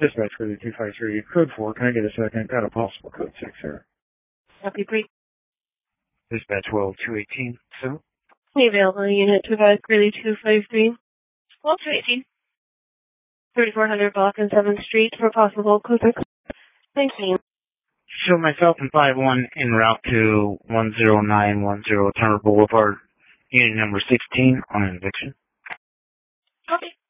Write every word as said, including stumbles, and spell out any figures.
Dispatch Greeley two five three, code four. Can I get a second? Got a possible code six here. Copy, brief. Dispatch well two eighteen, so? The available unit to advise Greeley two five three. Well, two eighteen. thirty-four hundred Block and seventh Street for possible code six. Thanks, name. Show myself in five one en route to one zero nine one zero Turner Boulevard, unit number sixteen on eviction. Copy.